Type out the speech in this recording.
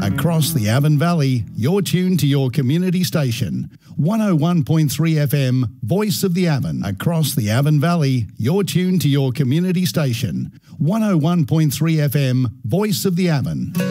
Across the Avon Valley, you're tuned to your community station. 101.3 FM, Voice of the Avon. Across the Avon Valley, you're tuned to your community station. 101.3 FM, Voice of the Avon.